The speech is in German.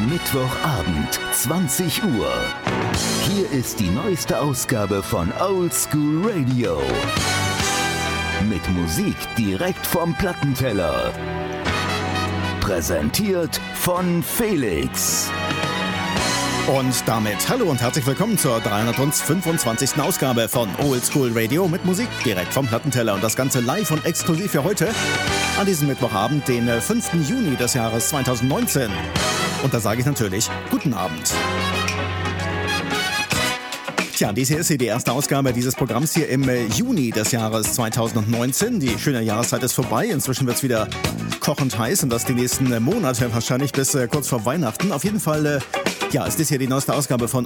Mittwochabend, 20 Uhr. Hier ist die neueste Ausgabe von Old School Radio. Mit Musik direkt vom Plattenteller. Präsentiert von Felix. Und damit hallo und herzlich willkommen zur 325. Ausgabe von Old School Radio mit Musik direkt vom Plattenteller. Und das Ganze live und exklusiv für heute an diesem Mittwochabend, den 5. Juni des Jahres 2019. Und da sage ich natürlich guten Abend. Tja, dies hier ist die erste Ausgabe dieses Programms hier im Juni des Jahres 2019. Die schöne Jahreszeit ist vorbei. Inzwischen wird es wieder kochend heiß und das die nächsten Monate wahrscheinlich bis kurz vor Weihnachten. Auf jeden Fall ist dies hier die neueste Ausgabe von